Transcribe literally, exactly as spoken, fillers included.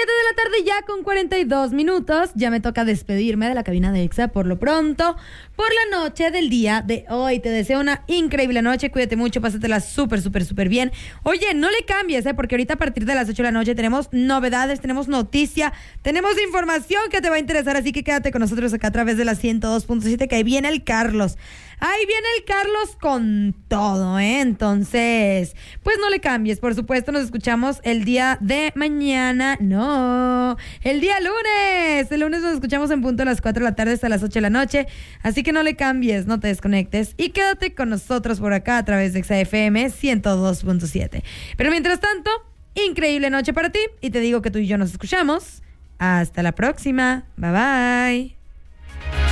siete de la tarde ya con cuarenta y dos minutos. Ya me toca despedirme de la cabina de Exa por lo pronto. Por la noche del día de hoy. Te deseo una increíble noche. Cuídate mucho, pásatela súper, súper, súper bien. Oye, no le cambies, ¿eh? Porque ahorita a partir de las ocho de la noche tenemos novedades, tenemos noticia, tenemos información que te va a interesar. Así que quédate con nosotros acá a través de la ciento dos punto siete, que ahí viene el Carlos. Ahí viene el Carlos con todo, ¿eh? Entonces, pues no le cambies. Por supuesto, nos escuchamos el día de mañana. No, el día lunes. El lunes nos escuchamos en punto a las cuatro de la tarde hasta las ocho de la noche. Así que no le cambies, no te desconectes. Y quédate con nosotros por acá a través de Exa F M ciento dos punto siete. Pero mientras tanto, increíble noche para ti. Y te digo que tú y yo nos escuchamos. Hasta la próxima. Bye, bye.